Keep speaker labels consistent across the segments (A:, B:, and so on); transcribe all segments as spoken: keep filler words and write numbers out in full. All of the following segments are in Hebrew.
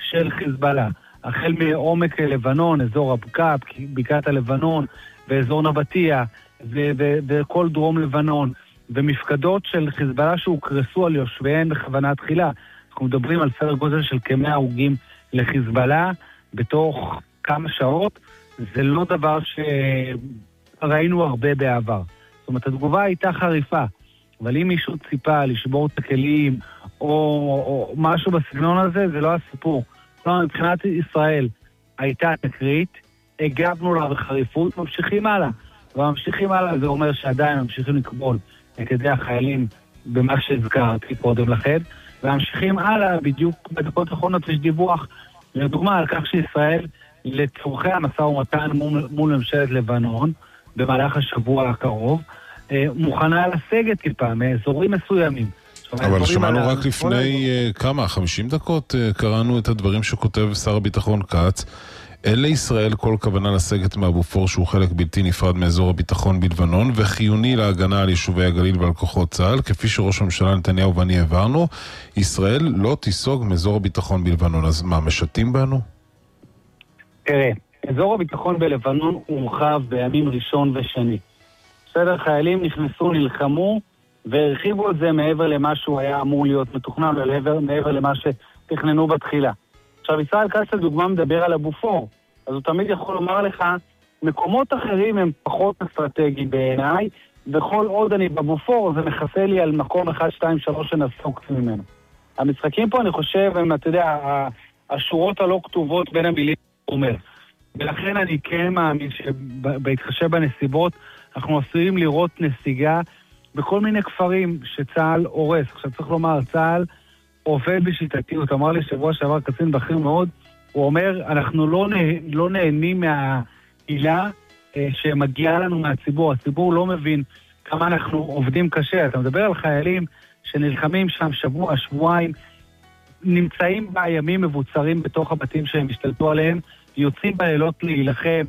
A: של חיזבאללה, החל מעומק לבנון, אזור הבקעת, בקעת הלבנון, ואזור נבטיה, ו- ו- וכל דרום לבנון, ומפקדות של חיזבאללה שהוקרסו על יושביהן בכוונה תחילה. אנחנו מדברים על סדר גודל של כמאה הרוגים לחיזבאללה בתוך כמה שעות. זה לא דבר שראינו הרבה בעבר. זאת אומרת, התגובה הייתה חריפה, אבל אם מישהו ציפה לשבור את הכלים או, או משהו בסגנון הזה, זה לא הסיפור. לא, מבחינת ישראל הייתה תקרית, הגבנו לה בחריפות, ממשיכים הלאה. וממשיכים הלאה, זה אומר שעדיין ממשיכים לקבול את ידי החיילים במה שהזכרתי קודם לכן, וממשיכים הלאה, בדיוק בדקות האחרונות יש דיווח, לדוגמה על כך שישראל לצורכי המשא ומתן מול, מול ממשלת לבנון, במהלך השבוע הקרוב, מוכנה לסגת טיפה מאזורים מסוימים.
B: אבל שמענו רק לפני כמה, חמישים דקות, קראנו את הדברים שכותב שר הביטחון קץ, אין לישראל כל כוונה לסגת מהבופור שהוא חלק בלתי נפרד מאזור הביטחון בלבנון, וחיוני להגנה על יישובי הגליל ועל כוחות צה"ל, כפי שראש הממשלה נתניהו ואני העברנו, ישראל לא תיסוג מאזור הביטחון בלבנון. אז מה, משתים בנו?
A: תראה, אזור הביטחון בלבנון הורחב בימים ראשון ושני. בסדר, חיילים נכנסו, נלחמו, והרחיבו את זה מעבר למה שהוא היה אמור להיות מתוכנן, ולעבר, מעבר למה שתכננו בתחילה. עכשיו, ישראל כץ לדוגמה מדבר על הבופור, אז הוא תמיד יכול לומר לך, מקומות אחרים הם פחות אסטרטגיים בעיניי, וכל עוד אני בבופור, זה מכסה לי על מקום אחד, שתיים, שלוש שנסוק ממנו. המשחקים פה, אני חושב, הם, אתה יודע, השורות הלא כתובות בין המילים אומר. ולכן אני כן מאמין שבהתחשב בנסיבות, אנחנו עשויים לראות נסיגה בכל מיני כפרים שצה"ל הורס. עכשיו צריך לומר, צה"ל עובד בשיטתיות. אמר לי שבוע שעבר קצין בכיר מאוד, הוא אומר, אנחנו לא, נה, לא נהנים מהעילה אה, שמגיעה לנו מהציבור. הציבור לא מבין כמה אנחנו עובדים קשה. אתה מדבר על חיילים שנלחמים שם שבוע, שבועיים, נמצאים בימים מבוצרים בתוך הבתים שהם השתלטו עליהם, יוצאים בלילות להילחם,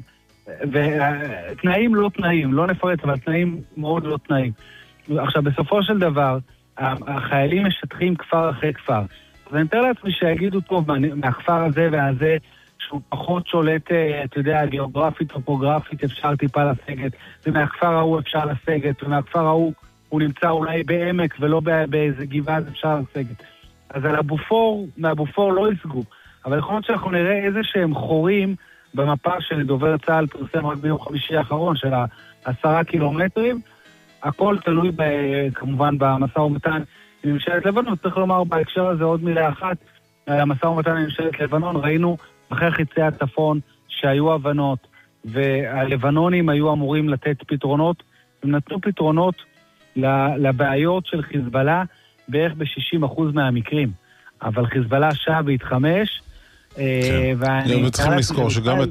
A: ותנאים לא תנאים, לא נפרט, אבל תנאים מאוד לא תנאים. עכשיו, בסופו של דבר, החיילים משטחים כפר אחרי כפר. אז אני מתאר לעצמי שיגידו טוב, מהכפר הזה והזה, שהוא פחות שולט, אתה יודע, גיאוגרפית, טופוגרפית, אפשר טיפה לסגת, ומהכפר ההוא אפשר לסגת, ומהכפר ההוא הוא נמצא אולי בעמק, ולא באיזה גבעה, אז אפשר לסגת. אז על הבופור, מהבופור לא יסגו. אבל יכול להיות שאנחנו נראה איזה שהם חורים במפה של דובר צה"ל פרסם רק ביום חמישי האחרון של העשרה קילומטרים. הכל תלוי ב, כמובן במשא ומתן עם ממשלת לבנון. צריך לומר בהקשר הזה עוד מילה אחת, על המשא ומתן עם ממשלת לבנון ראינו אחרי חיצי הצפון שהיו הבנות, והלבנונים היו אמורים לתת פתרונות, הם נתנו פתרונות לבעיות של חיזבאללה בערך ב-שישים אחוז מהמקרים. אבל חיזבאללה שעה והתחמש,
B: וצריכים לזכור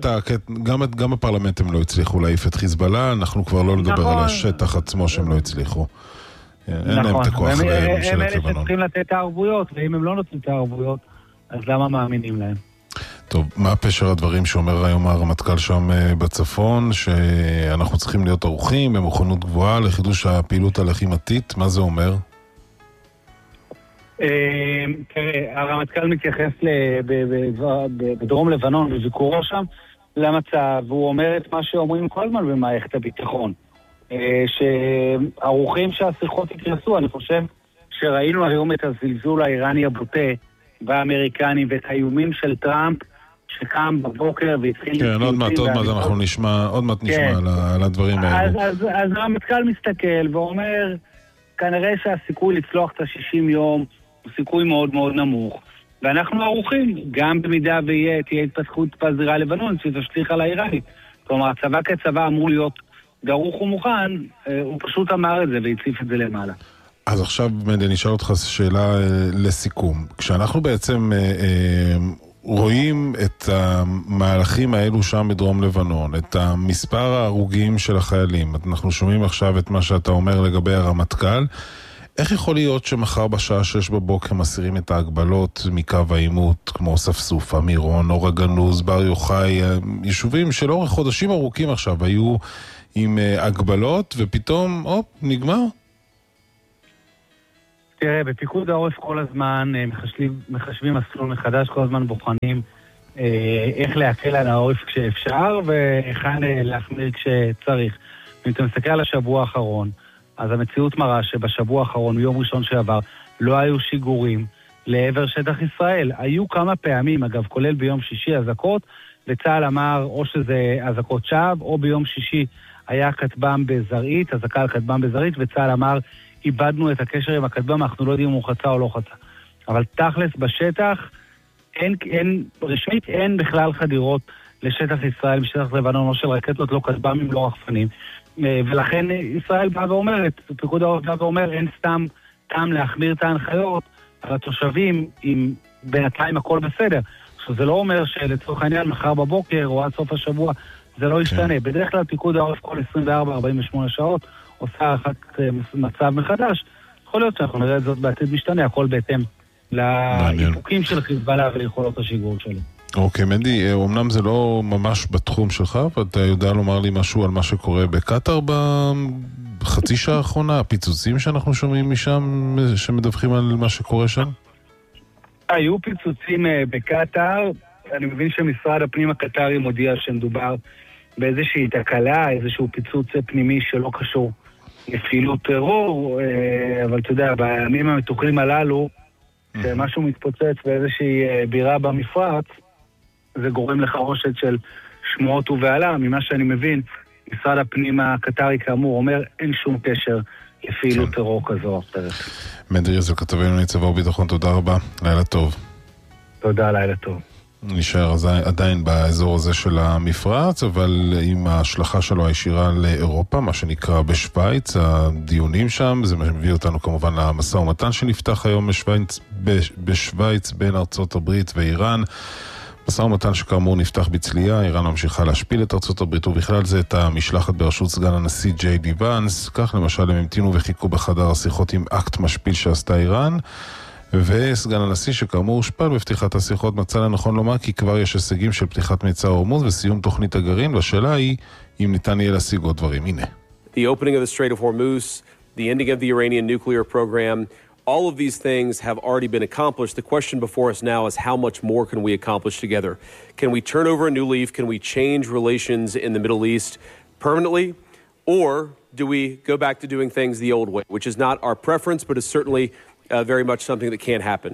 B: שגם הפרלמנט הם לא הצליחו להעיף את חיזבאללה, אנחנו כבר לא לדבר על השטח עצמו שהם לא הצליחו. אין להם את הכוח לממשלת לבנון.
A: הם אלה שצריכים לתת את הערבויות, ואם הם לא נותנים את הערבויות, אז למה מאמינים להם?
B: טוב, מה פשר הדברים שאומר היום הרמטכ"ל שם בצפון, שאנחנו צריכים להיות ערוכים במוכנות גבוהה לחידוש הפעילות הלחימתית? מה זה אומר?
A: תראה, הרמטכ"ל מתייחס בדרום לבנון, בביקורו שם, למצב, והוא אומר את מה שאומרים כל הזמן במערכת הביטחון, שערוכים שהשיחות יקרסו. אני חושב שראינו היום את הזלזול האיראני הבוטה והאמריקנים ואת האיומים של טראמפ שקם בבוקר והתחיל...
B: כן, עוד מעט, עוד מעט אנחנו נשמע, עוד מעט נשמע על הדברים האלו.
A: אז הרמטכ"ל מסתכל ואומר, כנראה שהסיכוי לצלוח את ה-שישים יום הוא סיכוי מאוד מאוד נמוך, ואנחנו ערוכים, גם במידה ויהיה, תהיה התפתחות בזירה לבנון, שתשליך על האיראנית. כלומר, הצבא כצבא אמור להיות דרוך ומוכן, הוא פשוט אמר את זה והציף את זה למעלה.
B: אז עכשיו, מדי, נשאל אותך שאלה לסיכום. כשאנחנו בעצם רואים את המהלכים האלו שם בדרום לבנון, את המספר ההרוגים של החיילים, אנחנו שומעים עכשיו את מה שאתה אומר לגבי הרמטכ"ל, איך יכול להיות שמחר בשעה שש בבוקר מסירים את ההגבלות מקו העימות, כמו ספסופה, מירון, אור הגנוז, בר יוחאי, יישובים שלאורך חודשים ארוכים עכשיו היו עם הגבלות, ופתאום, אופ, נגמר?
A: תראה, בפיקוד העורף כל הזמן מחשבים, מחשבים מסלול מחדש, כל הזמן בוחנים איך להקל על העורף כשאפשר ואיכן להחמיר כשצריך. אם אתה מסתכל על השבוע האחרון, אז המציאות מראה שבשבוע האחרון, ביום ראשון שעבר, לא היו שיגורים לעבר שטח ישראל. היו כמה פעמים, אגב, כולל ביום שישי אזעקות, וצה"ל אמר או שזה אזעקות שווא, או ביום שישי היה כטב"ם בזרעית, אזעקה על כטב"ם בזרעית, וצה"ל אמר, איבדנו את הקשר עם הכטב"ם, אנחנו לא יודעים אם הוא חצה או לא חצה. אבל תכלס בשטח, אין, אין, רשמית אין בכלל חדירות לשטח ישראל, בשטח לבנון, לא של רקטות, לא כטב"מים, לא רחפנים. ולכן ישראל בא ואומרת, פיקוד העורף בא ואומר, אין סתם טעם להחמיר את ההנחיות על התושבים, אם בינתיים הכל בסדר. עכשיו, זה לא אומר שלצורך העניין מחר בבוקר או עד סוף השבוע זה לא ישתנה. בדרך כלל פיקוד העורף כל עשרים וארבע עד ארבעים ושמונה שעות עושה הערכת מצב מחדש. יכול להיות שאנחנו נראה את זאת בעתיד משתנה, הכל בהתאם לאיפוקים של חיזבאללה וליכולות השיגור שלו.
B: אוקיי, מנדי, אמנם זה לא ממש בתחום שלך, אבל אתה יודע לומר לי משהו על מה שקורה בקטר בחצי שעה האחרונה, הפיצוצים שאנחנו שומעים משם, שמדווחים על מה שקורה שם?
A: היו פיצוצים בקטר, אני מבין שמשרד הפנים הקטרי מודיע שמדובר באיזושהי תקלה, איזשהו פיצוץ פנימי שלא קשור לפעילות טרור, אבל אתה יודע, בימים המתוחים הללו, שמשהו מתפוצץ באיזושהי בירה במפרץ, זה גורם לחרושת של שמועות ובעלה. ממה שאני מבין, משרד הפנים הקטרי כאמור אומר, אין שום קשר לפעילות כן. טרור כזו או אחרת.
B: מנדי ריזל, כתבנו צבא וביטחון, תודה רבה, לילה טוב.
A: תודה, לילה טוב.
B: נשאר עדיין באזור הזה של המפרץ, אבל עם ההשלכה שלו הישירה לאירופה, מה שנקרא בשוויץ, הדיונים שם, זה מביא אותנו כמובן למשא ומתן שנפתח היום בשוויץ, בשוויץ בין ארצות הברית ואיראן. משא ומתן שכאמור נפתח בצלייה, איראן ממשיכה להשפיל את ארצות הברית ובכלל זה את המשלחת בראשות סגן הנשיא ג'יי די ואנס. כך למשל הם המתינו וחיכו בחדר השיחות עם אקט משפיל שעשתה איראן, וסגן הנשיא שכאמור הושפל בפתיחת השיחות מצא לנכון לומר כי כבר יש הישגים של פתיחת מצר הורמוז וסיום תוכנית הגרעין, והשאלה היא אם ניתן יהיה להשיג עוד דברים. הנה.
C: The opening of the Strait of Hormuz, the ending of the Iranian nuclear program, all of these things have already been accomplished. The question before us now is how much more can we accomplish together? Can we turn over a new leaf? Can we change relations in the Middle East permanently? Or do we go back to doing things the old way, which is not our preference, but is certainly uh, very much something that can happen.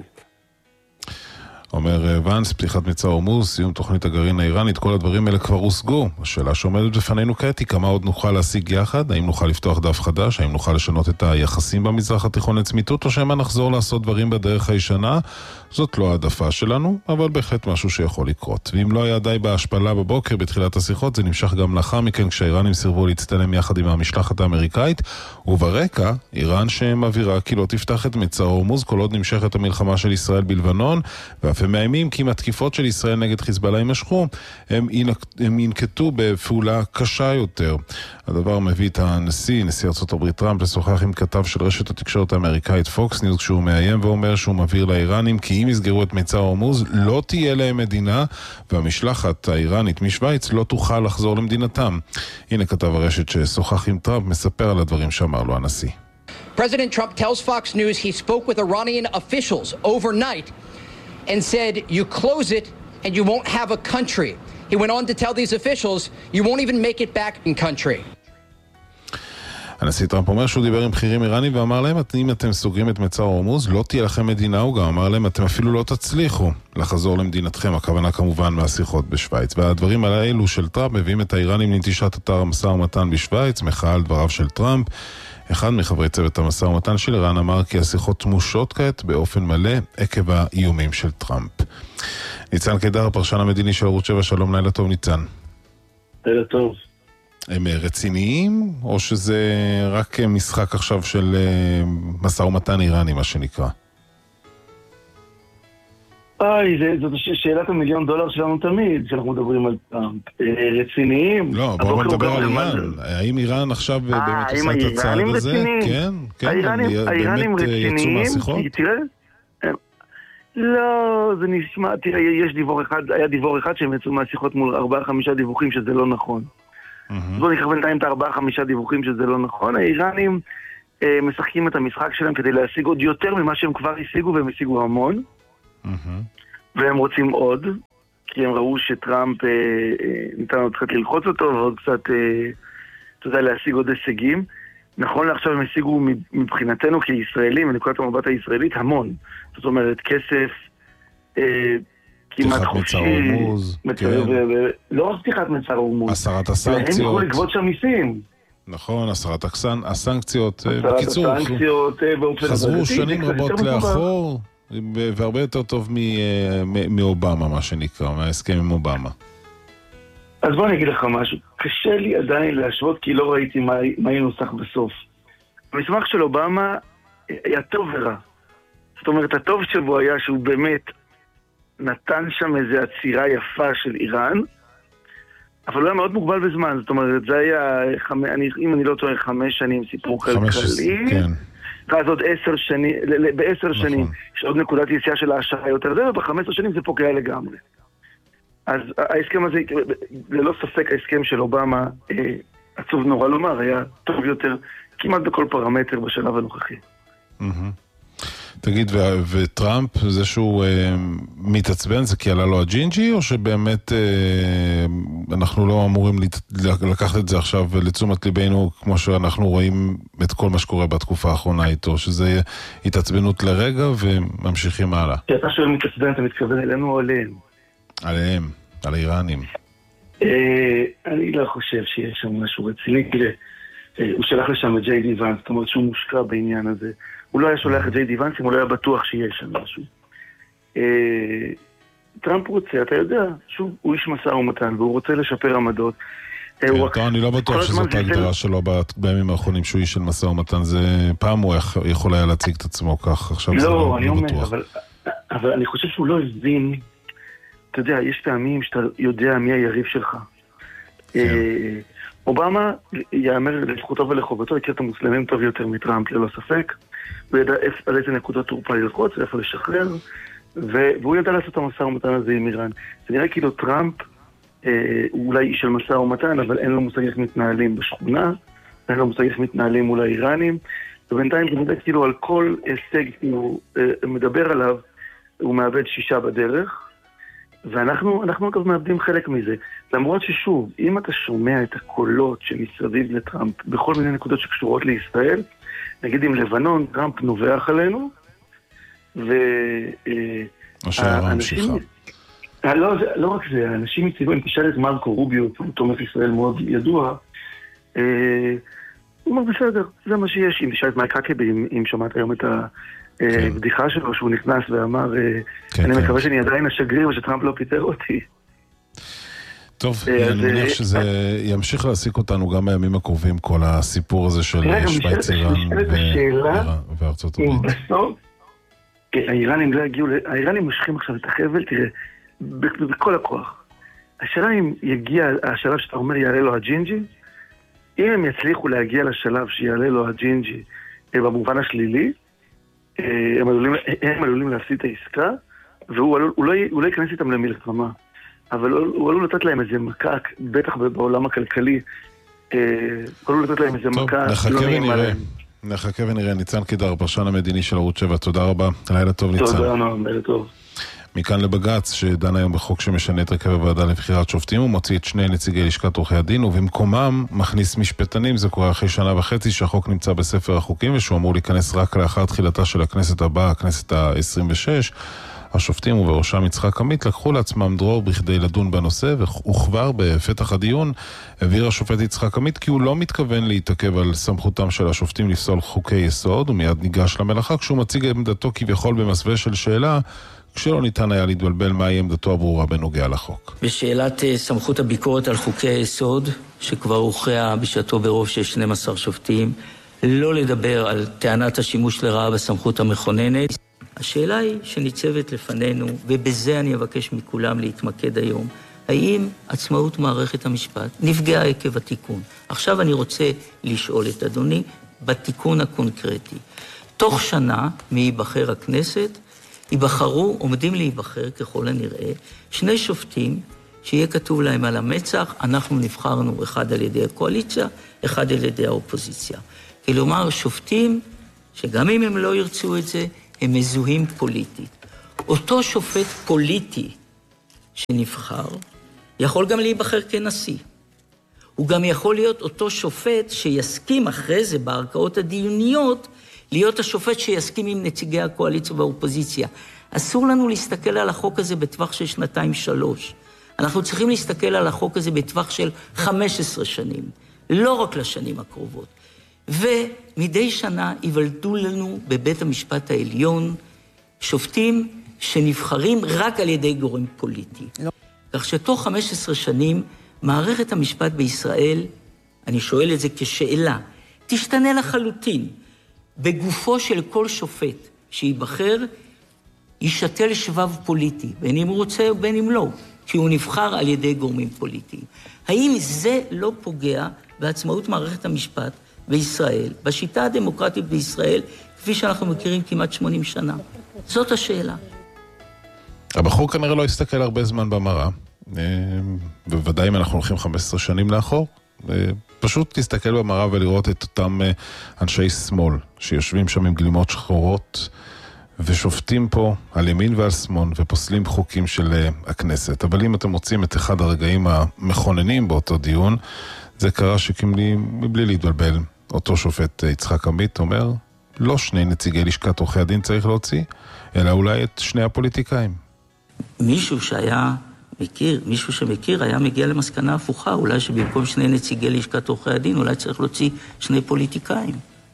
B: אומר ואנס, פתיחת מצר הורמוז, סיום תוכנית הגרעין האיראנית, כל הדברים האלה כבר הושגו. השאלה שעומדת בפנינו כעת היא כמה עוד נוכל להשיג יחד, האם נוכל לפתוח דף חדש, האם נוכל לשנות את היחסים במזרח התיכון לצמיתות, או שמה נחזור לעשות דברים בדרך הישנה. זאת לא העדפה שלנו, אבל בהחלט משהו שיכול לקרות. ואם לא היה די בהשפלה בבוקר בתחילת השיחות, זה נמשך גם לאחר מכן כשהאיראנים סירבו להצטלם יחד עם המשלחת האמריקאית, וברקע, איראן שמבהירה כי לא תפתח את מצר הורמוז כל עוד נמשכת המלחמה של ישראל בלבנון, ואף הם מאיימים כי אם התקיפות של ישראל נגד חיזבאללה יימשכו, הם, הם ינקטו בפעולה קשה יותר. הדבר מביא את הנשיא, נשיא ארצות הברית טראמפ, לשוחח עם כתב של רשת התקשורת האמריקאית פוקס ניוז, כשהוא מאיים ואומר שהוא מבהיר לאיראנים כי אם יסגרו את מצר הורמוז לא תהיה להם מדינה, והמשלחת האיראנית משוויץ לא תוכל לחזור למדינתם. הנה כתב הרשת ששוחח עם טראמפ, מספר על הדברים שאמר לו הנשיא.
D: President Trump tells Fox News he spoke with Iranian officials overnight and said, you close it and you won't have a country. He went on to tell these officials, you won't even make it back in country.
B: הנשיא טראמפ אומר שהוא דיבר עם בכירים איראנים ואמר להם, אם אתם סוגרים את מצר הורמוז, לא תהיה לכם מדינה. הוא גם אמר להם, אתם אפילו לא תצליחו לחזור למדינתכם. הכוונה כמובן מהשיחות בשוויץ. והדברים האלו של טראמפ מביאים את האיראנים לנטישת אתר המשא ומתן בשוויץ, מחאה על דבריו של טראמפ. אחד מחברי צוות המשא ומתן של איראן אמר כי השיחות תמושות כעת באופן מלא עקב האיומים של טראמפ. ניצן קידר, הפרשן המדיני של ערוץ שבע, שלום, לילה טוב ניצן.
E: לילה טוב.
B: הם רציניים או שזה רק משחק עכשיו של משא ומתן איראני, מה שנקרא?
E: איי, זאת שאלת המיליון דולר שלנו תמיד, שאנחנו מדברים על רציניים.
B: לא, בואו נדבר על איראן. האם איראן עכשיו באמת עושה את הצעד הזה? כן, כן,
E: האיראנים רציניים, תראה, לא, זה נשמע, תראה, יש דיבור אחד, היה דיבור אחד שהם יצאו מהשיחות מול ארבעה חמישה דיווחים שזה לא נכון. בואו נכוון בינתיים את הארבעה חמישה דיווחים שזה לא נכון. האיראנים משחקים את המשחק שלהם כדי להשיג עוד יותר ממה שהם כבר השיגו, והם השיגו המון. והם רוצים עוד, כי הם ראו שטראמפ ניתן עוד קצת ללחוץ אותו, ועוד קצת, אתה יודע, להשיג עוד הישגים. נכון לעכשיו הם השיגו מבחינתנו כישראלים, מנקודת המבט הישראלית, המון. זאת אומרת, כסף כמעט חופשי. לא רק פתיחת מצר הורמוז.
B: הסרת הסנקציות.
E: והם יכולו לגבות שם מיסים.
B: נכון, הסרת הסנקציות.
E: בקיצור,
B: חזרו שנים רבות לאחור, והרבה יותר טוב מאובמה, מה שנקרא, מההסכם עם אובמה.
E: אז בוא אני אגיד לך משהו. קשה לי עדיין להשוות, כי לא ראיתי מה ינוסח בסוף. המסמך של אובמה היה טוב ורע. זאת אומרת, הטוב שבו היה שהוא באמת נתן שם איזו עצירה יפה של איראן, אבל הוא היה מאוד מוגבל בזמן. זאת אומרת, זה היה, אם אני לא טועה, חמש שנים סיפור כלכלי. כן. ואז עוד עשר שנים, בעשר שנים, יש עוד נקודת יציאה של ההשערה יותר זה, ובחמש עשרה שנים זה פוקע לגמרי. אז ההסכם הזה, ללא ספק ההסכם של אובמה, עצוב נורא לומר, היה טוב יותר כמעט בכל פרמטר בשלב הנוכחי.
B: תגיד, וטראמפ, זה שהוא מתעצבן, זה כי עלה לו הג'ינג'י, או שבאמת אנחנו לא אמורים לקחת את זה עכשיו לתשומת ליבנו, כמו שאנחנו רואים את כל מה שקורה בתקופה האחרונה איתו, שזה התעצבנות לרגע וממשיכים הלאה?
E: כי אתה שואל מתעצבן, אתה מתכוון אלינו או עליהם?
B: עליהם, על האיראנים.
E: אני לא חושב שיש שם משהו רציני, כי הוא שלח לשם את ג'יי די ואנס, זאת אומרת שהוא מושקע בעניין הזה. הוא לא היה שולח את ג'יי די ואנס, אם הוא לא היה בטוח שיש שם משהו. טראמפ רוצה, אתה יודע, שוב, הוא איש מסע ומתן, והוא רוצה לשפר עמדות.
B: אני לא בטוח שזאת ההגדרה שלו בימים האחרונים שהוא איש של מסע ומתן, זה פעם הוא יכול היה להציג את עצמו כך, עכשיו זה לא בטוח.
E: אבל אני חושב שהוא לא הבין, אתה יודע, יש פעמים שאתה יודע מי היריב שלך. אובמה יאמר לזכותו ולחובתו, הכיר את המוסלמים טוב יותר מטראמפ, ללא ספק. הוא ידע על איזה נקודות תורפה ללחוץ, ואיפה לשחרר, והוא ידע לעשות את המשא ומתן הזה עם איראן. זה נראה כאילו טראמפ הוא אולי איש של משא ומתן, אבל אין לו מושג איך מתנהלים בשכונה, אין לו מושג איך מתנהלים מול האיראנים, ובינתיים זה נדע כאילו על כל הישג שהוא מדבר עליו, הוא מאבד שישה בדרך, ואנחנו, אנחנו אגב מאבדים חלק מזה. למרות ששוב, אם אתה שומע את הקולות שמסביב לטראמפ בכל מיני נקודות שקשורות לישראל, נגיד עם לבנון, טראמפ נובח עלינו, ו...
B: או שהערה המשיכה.
E: לא, לא רק זה, האנשים מציבו, אם תשאל את מרקו רוביו, הוא תומך ישראל מאוד ידוע, הוא אומר בסדר, זה מה שיש. אם תשאל את מייק הקבי, אם שמעת היום את הבדיחה שלו, שהוא נכנס ואמר, אני מקווה שאני עדיין השגריר ושטראמפ לא פיטר אותי.
B: טוב, אני מניח שזה ימשיך להעסיק אותנו גם בימים הקרובים, כל הסיפור הזה של שוויץ, איראן וארצות הברית.
E: בסוף, האיראנים לא הגיעו, האיראנים מושכים עכשיו את החבל, תראה, בכל הכוח. השאלה אם יגיע, השלב שאתה אומר יעלה לו הג'ינג'י, אם הם יצליחו להגיע לשלב שיעלה לו הג'ינג'י במובן השלילי, הם עלולים, הם עלולים להפסיד את העסקה, והוא עלול, הוא לא, הוא לא ייכנס איתם למלחמה. אבל הוא עלול לתת להם איזה מכה, בטח בעולם הכלכלי, הוא עלול לתת להם איזה מכה.
B: טוב, נחכה ונראה. נחכה ונראה. ניצן קידר, הפרשן המדיני של ערוץ שבע. תודה רבה. לילה טוב, ניצן.
E: תודה, נועם. לילה טוב.
B: מכאן לבג"ץ, שדן היום בחוק שמשנה את הרכב הוועדה לבחירת שופטים, הוא מוציא את שני נציגי לשכת עורכי הדין, ובמקומם מכניס משפטנים. זה קורה אחרי שנה וחצי שהחוק נמצא בספר החוקים, ושהוא אמור להיכנס רק לאחר תחילתה של הכנסת הבאה, הכנסת ה-עשרים ושש. השופטים ובראשם יצחק עמית לקחו לעצמם דרור בכדי לדון בנושא, וכבר בפתח הדיון הבהיר השופט יצחק עמית כי הוא לא מתכוון להתעכב על סמכותם של השופטים לפסול חוקי יסוד, ומיד ניגש למלאכה כשהוא מציג עמדתו כביכול במסווה של שאלה, כשלא ניתן היה להתבלבל מהי עמדתו הברורה בנוגע לחוק.
F: בשאלת סמכות הביקורת על חוקי היסוד, שכבר הוכרע בשעתו ברוב של שנים עשר שופטים, לא לדבר על טענת השימוש לרעה בסמכות המכוננת. השאלה היא שניצבת לפנינו, ובזה אני אבקש מכולם להתמקד היום, האם עצמאות מערכת המשפט נפגעה עקב התיקון? עכשיו אני רוצה לשאול את אדוני בתיקון הקונקרטי. תוך שנה מהיבחר הכנסת, ייבחרו, עומדים להיבחר ככל הנראה, שני שופטים שיהיה כתוב להם על המצח, אנחנו נבחרנו אחד על ידי הקואליציה, אחד על ידי האופוזיציה. כלומר, שופטים שגם אם הם לא ירצו את זה, הם מזוהים פוליטית. אותו שופט פוליטי שנבחר, יכול גם להיבחר כנשיא. הוא גם יכול להיות אותו שופט שיסכים אחרי זה בערכאות הדיוניות, להיות השופט שיסכים עם נציגי הקואליציה והאופוזיציה. אסור לנו להסתכל על החוק הזה בטווח של שנתיים שלוש. אנחנו צריכים להסתכל על החוק הזה בטווח של חמש עשרה שנים, לא רק לשנים הקרובות. ומדי שנה יוולדו לנו בבית המשפט העליון שופטים שנבחרים רק על ידי גורם פוליטי. לא. כך שתוך חמש עשרה שנים, מערכת המשפט בישראל, אני שואל את זה כשאלה, תשתנה לחלוטין. בגופו של כל שופט שיבחר, ישתל שבב פוליטי, בין אם הוא רוצה ובין אם לא, כי הוא נבחר על ידי גורמים פוליטיים. האם זה לא פוגע בעצמאות מערכת המשפט בישראל, בשיטה הדמוקרטית בישראל, כפי שאנחנו מכירים כמעט שמונים שנה? זאת השאלה.
B: הבחור כנראה לא יסתכל הרבה זמן במראה, בוודאי אם אנחנו הולכים חמש עשרה שנים לאחור, פשוט להסתכל במראה ולראות את אותם אנשי שמאל שיושבים שם עם גלימות שחורות ושופטים פה על ימין ועל שמאל ופוסלים חוקים של הכנסת. אבל אם אתם מוצאים את אחד הרגעים המכוננים באותו דיון, זה קרה שכמלי, מבלי להתבלבל, אותו שופט יצחק עמית אומר, לא שני נציגי לשכת עורכי הדין צריך להוציא, אלא אולי את שני הפוליטיקאים.
F: מישהו שהיה מכיר, מישהו שמכיר היה מגיע למסקנה הפוכה, אולי שבמקום שני נציגי לשכת עורכי הדין, אולי צריך להוציא שני פוליטיקאים.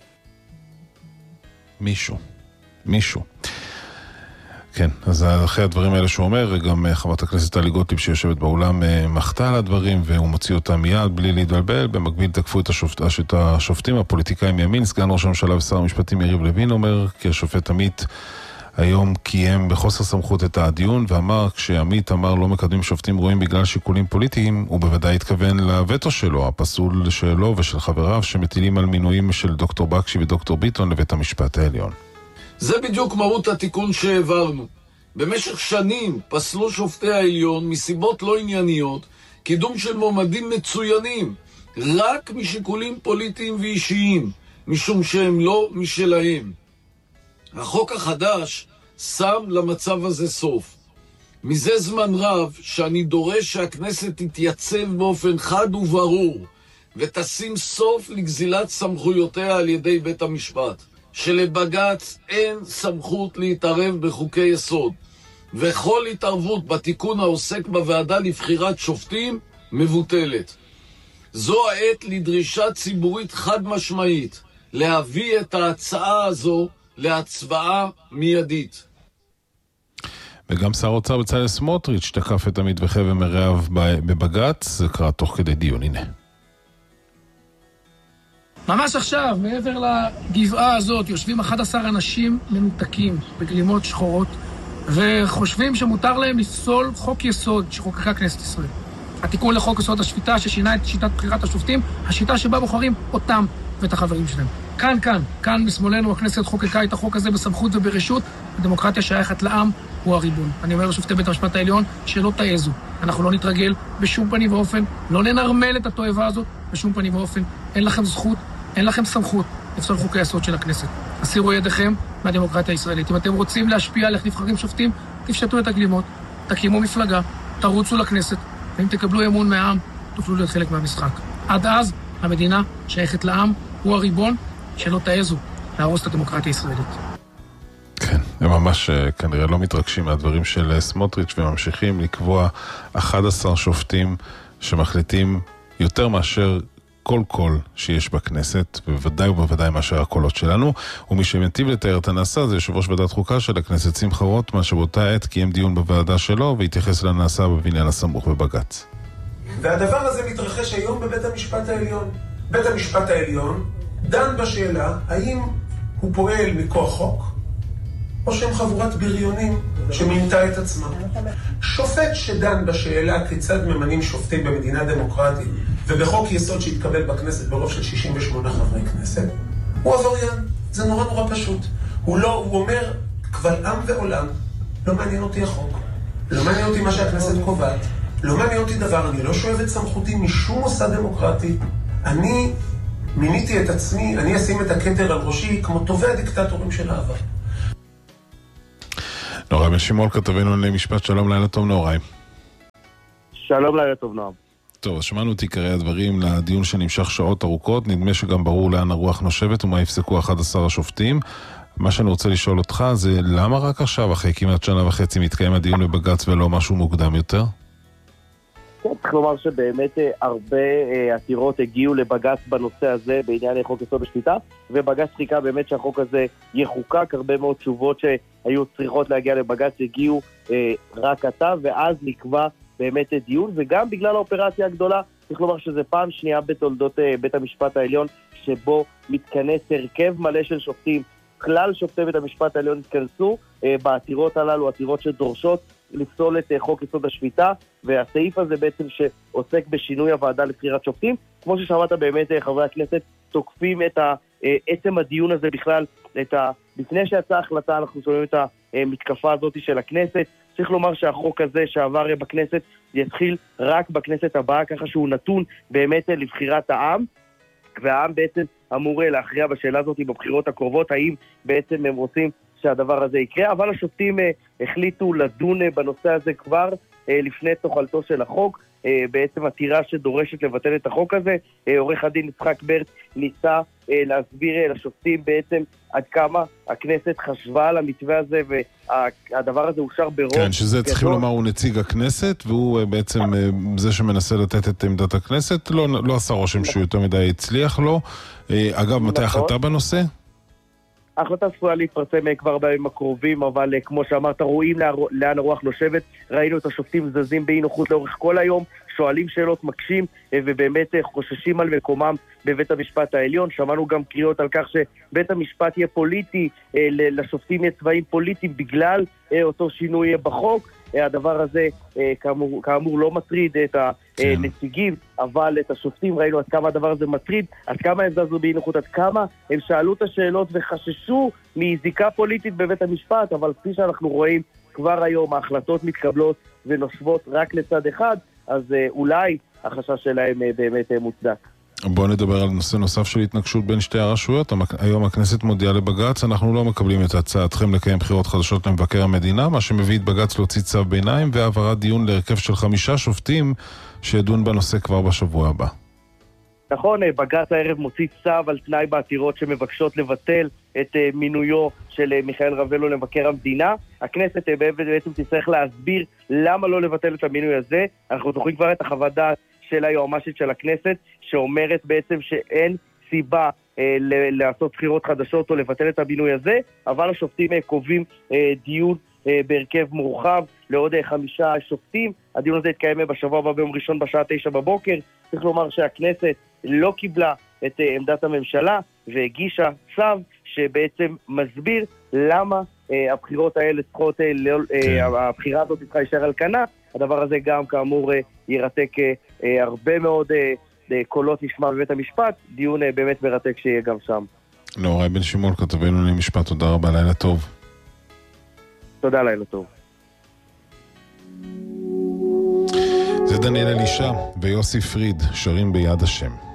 B: מישהו. מישהו. כן, אז אחרי הדברים האלה שהוא אומר, גם חברת הכנסת טלי גוטליב שיושבת באולם מחתה על הדברים, והוא מוציא אותה מיד בלי להתבלבל. במקביל תקפו את השופט, את השופטים, הפוליטיקאים מימין. סגן ראש הממשלה ושר המשפטים יריב לוין אומר, כי השופט עמית היום קיים בחוסר סמכות את הדיון, ואמר, כשעמית אמר לא מקדמים שופטים רואים בגלל שיקולים פוליטיים, הוא בוודאי התכוון לווטו שלו, הפסול שלו ושל חבריו, שמטילים על מינויים של דוקטור בקשי ודוקטור ביטון לבית המשפט העליון.
G: זה בדיוק מהות התיקון שהעברנו. במשך שנים פסלו שופטי העליון מסיבות לא ענייניות, קידום של מועמדים מצוינים, רק משיקולים פוליטיים ואישיים, משום שהם לא משלהם. החוק החדש שם למצב הזה סוף. מזה זמן רב שאני דורש שהכנסת תתייצב באופן חד וברור, ותשים סוף לגזילת סמכויותיה על ידי בית המשפט. שלבג"ץ אין סמכות להתערב בחוקי יסוד, וכל התערבות בתיקון העוסק בוועדה לבחירת שופטים מבוטלת. זו העת לדרישה ציבורית חד משמעית, להביא את ההצעה הזו להצבעה מיידית.
B: וגם שר האוצר בצלאל סמוטריץ' תקף את עמית וחבר ומרעיו בבג"ץ, זה קרה תוך כדי דיון, הנה.
H: ממש עכשיו, מעבר לגבעה הזאת, יושבים אחד עשר אנשים מנותקים בגלימות שחורות, וחושבים שמותר להם לפסול חוק יסוד שחוקקה כנסת ישראל. התיקון לחוק יסוד השפיטה ששינה את שיטת בחירת השופטים, השיטה שבה בוחרים אותם ואת החברים שלהם. כאן, כאן, כאן משמאלנו הכנסת חוקקה את החוק הזה בסמכות וברשות, הדמוקרטיה שייכת לעם, הוא הריבון. אני אומר לשופטי בית המשפט העליון שלא תעזו. אנחנו לא נתרגל בשום פנים ואופן, לא ננרמל את התועבה הזאת בשום פנים ואופן. אין לכם זכות, אין לכם סמכות לפסול חוקי היסוד של הכנסת. הסירו ידיכם מהדמוקרטיה הישראלית. אם אתם רוצים להשפיע על איך נבחרים שופטים, תפשטו את הגלימות, תקימו מפלגה, תרוצו לכנסת, ואם תקבלו אמון מהעם, תוכלו להיות חלק מהמשחק. עד אז, המדינה שייכת לעם, הוא הריבון, שלא תעזו להרוס את הדמוקרטיה הישראלית.
B: כן, הם ממש כנראה לא מתרגשים מהדברים של סמוטריץ' וממשיכים לקבוע אחד עשר שופטים שמחליטים יותר מאשר כל קול שיש בכנסת, ובוודאי ובוודאי מאשר הקולות שלנו, ומי שמטיב לתאר את הנעשה זה יושב ראש ועדת חוקה של הכנסת שמחה רוטמן, שבאותה עת קיים דיון בוועדה שלו והתייחס לנעשה בבניין הסמוך בבג"ץ.
I: והדבר הזה מתרחש היום בבית המשפט העליון. בית המשפט העליון דן בשאלה האם הוא פועל מכוח חוק או שהם חבורת בריונים שמינתה את עצמה. שופט שדן בשאלה כיצד ממנים שופטים במדינה דמוקרטית ובחוק יסוד שהתקבל בכנסת ברוב של שישים ושמונה חברי כנסת, הוא עבריין. זה נורא נורא פשוט. הוא לא, הוא אומר, קבל עם ועולם, לא מעניין אותי החוק, לא מעניין אותי מה שהכנסת קובעת, לא מעניין אותי דבר, אני לא שואב את סמכותי משום מוסד דמוקרטי, אני מיניתי את עצמי, אני אשים את הכתר על ראשי כמו טובי הדיקטטורים של העבר.
B: נורא בן שימול, כתבנו לענייני משפט, שלום, לילה טוב נורא.
J: שלום, לילה טוב נועם.
B: טוב, אז שמענו את עיקרי הדברים לדיון שנמשך שעות ארוכות, נדמה שגם ברור לאן הרוח נושבת ומה יפסקו אחד עשר השופטים. מה שאני רוצה לשאול אותך זה למה רק עכשיו, אחרי כמעט שנה וחצי, מתקיים הדיון בבג"ץ ולא משהו מוקדם יותר?
J: כן, צריך לומר שבאמת הרבה עתירות הגיעו לבג"ץ בנושא הזה בעניין חוק יסוד השפיטה, ובג"ץ חיכה באמת שהחוק הזה יחוקק. הרבה מאוד תשובות שהיו צריכות להגיע לבג"ץ הגיעו אה, רק עתה, ואז נקבע באמת דיון, וגם בגלל האופרציה הגדולה, צריך לומר שזה פעם שנייה בתולדות אה, בית המשפט העליון, שבו מתכנס הרכב מלא של שופטים. כלל שופטי בית המשפט העליון התכנסו אה, בעתירות הללו, עתירות שדורשות לפסול את חוק יסוד השפיטה, והסעיף הזה בעצם שעוסק בשינוי הוועדה לבחירת שופטים. כמו ששמעת באמת חברי הכנסת תוקפים את עצם הדיון הזה בכלל, את ה... לפני שיצאה החלטה אנחנו שומעים את המתקפה הזאת של הכנסת. צריך לומר שהחוק הזה שעבר בכנסת יתחיל רק בכנסת הבאה, ככה שהוא נתון באמת לבחירת העם, והעם בעצם אמור להכריע בשאלה הזאת בבחירות הקרובות, האם בעצם הם רוצים שהדבר הזה יקרה, אבל השופטים אה, החליטו לדון אה, בנושא הזה כבר אה, לפני תוחלתו של החוק, אה, בעצם עתירה שדורשת לבטל את החוק הזה. אה, עורך הדין יצחק ברט ניסה אה, להסביר אה, לשופטים בעצם עד כמה הכנסת חשבה על המתווה הזה, והדבר הזה אושר ברוב.
B: כן, שזה צריכים לומר הוא נציג הכנסת, והוא אה, בעצם אה, זה שמנסה לתת את עמדת הכנסת, לא, לא עשה רושם שהוא יותר מדי הצליח לו. אה, אגב, מתי החלטה בנושא?
J: ההחלטה צפויה להתפרסם כבר בימים הקרובים, אבל כמו שאמרת, רואים לאן הרוח נושבת. ראינו את השופטים זזים באי נוחות לאורך כל היום, שואלים שאלות, מקשים, ובאמת חוששים על מקומם בבית המשפט העליון. שמענו גם קריאות על כך שבית המשפט יהיה פוליטי, לשופטים יהיה צבעים פוליטיים בגלל אותו שינוי בחוק. הדבר הזה כאמור, כאמור לא מטריד את הנציגים, אבל את השופטים ראינו עד כמה הדבר הזה מטריד, עד כמה הם זזו באי נוחות, עד כמה הם שאלו את השאלות וחששו מזיקה פוליטית בבית המשפט. אבל כפי שאנחנו רואים כבר היום ההחלטות מתקבלות ונושבות רק לצד אחד, אז אולי החשש שלהם באמת מוצדק.
B: בואו נדבר על נושא נוסף של התנגשות בין שתי הרשויות. היום הכנסת מודיעה לבג"ץ, אנחנו לא מקבלים את הצעתכם לקיים בחירות חדשות למבקר המדינה, מה שמביא את בג"ץ להוציא צו ביניים והעברת דיון להרכב של חמישה שופטים שידון בנושא כבר בשבוע הבא.
J: נכון, בג"ץ הערב מוציא צו על תנאי בעתירות שמבקשות לבטל את מינויו של מיכאל רבלו למבקר המדינה. הכנסת בעצם תצטרך להסביר למה לא לבטל את המינוי הזה. אנחנו זוכרים כבר את החוות דעת של היועמ"שית של הכנסת, שאומרת בעצם שאין סיבה אה, לעשות בחירות חדשות או לבטל את המינוי הזה, אבל השופטים אה, קובעים אה, דיון אה, בהרכב מורחב לעוד אה, חמישה שופטים. הדיון הזה יתקיים בשבוע הבא ביום ראשון בשעה תשע בבוקר. צריך לומר שהכנסת לא קיבלה את אה, עמדת הממשלה והגישה צו שבעצם מסביר למה אה, הבחירות האלה צריכות, אה, לא, אה, הבחירה הזאת צריכה להישאר על כנה. הדבר הזה גם כאמור אה, ירתק אה, אה, הרבה מאוד אה, אה, קולות נשמע בבית המשפט. דיון אה, באמת מרתק שיהיה גם שם.
B: נורא בן שימול, כתבנו לענייני משפט, תודה רבה, לילה טוב.
J: תודה, לילה טוב.
B: זה דניאל אלישע ויוסי פריד שרים ביד השם.